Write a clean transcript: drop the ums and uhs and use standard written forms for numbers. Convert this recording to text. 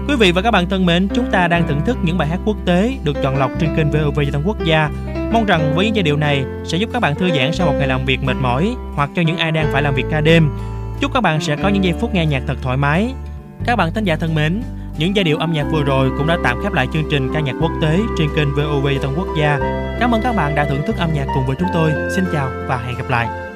Quý vị và các bạn thân mến, chúng ta đang thưởng thức những bài hát quốc tế được chọn lọc trên kênh VOV Giao thông Quốc gia. Mong rằng với những giai điệu này sẽ giúp các bạn thư giãn sau một ngày làm việc mệt mỏi, hoặc cho những ai đang phải làm việc ca đêm. Chúc các bạn sẽ có những giây phút nghe nhạc thật thoải mái. Các bạn thính giả thân mến, những giai điệu âm nhạc vừa rồi cũng đã tạm khép lại chương trình ca nhạc quốc tế trên kênh VOV Giao thông Quốc gia. Cảm ơn các bạn đã thưởng thức âm nhạc cùng với chúng tôi. Xin chào và hẹn gặp lại.